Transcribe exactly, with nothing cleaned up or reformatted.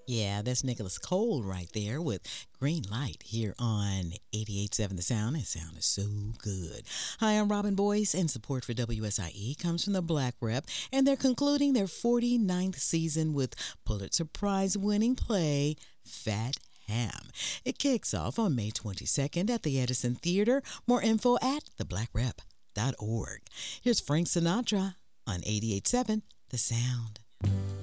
Yeah, that's Nicholas Cole right there with Green Light here on eighty-eight point seven The Sound. That sound is so good. Hi, I'm Robin Boyce, and support for W S I E comes from the Black Rep, and they're concluding their forty-ninth season with Pulitzer Prize-winning play Fat Ham. It kicks off on May twenty-second at the Edison Theater. More info at the black rep dot org. Here's Frank Sinatra on eighty-eight point seven The Sound.